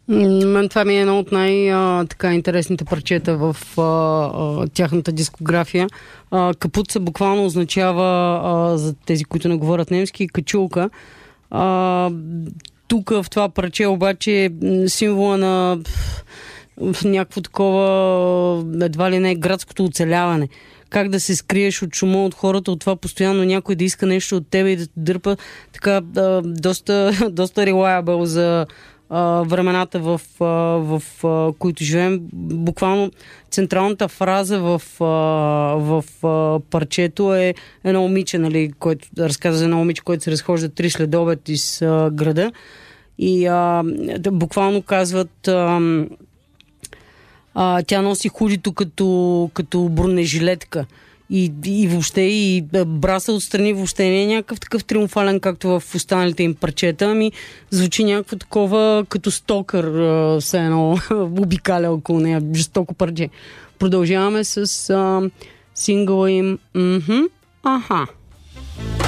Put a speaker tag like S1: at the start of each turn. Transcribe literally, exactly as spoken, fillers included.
S1: Мен това ми е едно от най-интересните парчета в а, а, тяхната дискография. А, капуца буквално означава, а, за тези, които не говорят немски, качулка. А, тук в това парче обаче е символа на в някакво такова, едва ли не, градското оцеляване. Как да се скриеш от шума, от хората, от това постоянно някой да иска нещо от тебе и да те дърпа. Така, а, доста, доста reliable за а, времената, в, а, в а, които живеем. Буквално централната фраза в, а, в а, парчето е едно момиче, нали, което разказва за едно момиче, което се разхожда три следобед из а, града. И а, да, буквално казват... А, А, тя носи худито като, като бронежилетка. И, и въобще, и браса отстрани въобще не е някакъв такъв триумфален, както в останалите им парчета, ами звучи някакво такова като стокър, все едно обикаля около нея, жестоко парче. Продължаваме с а, сингъла им. Мхм, аха.